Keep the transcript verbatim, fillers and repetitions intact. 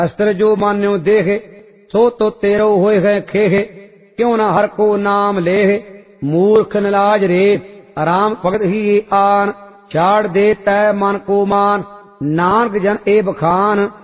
अस्त्र जो मान्यो देह सो तो तेरो होए है खेह क्यों न हर को नाम लेह मूर्ख नलाज रे आराम भगत ही आन छाड़ दे तै मन को मान नानक जन ए बखान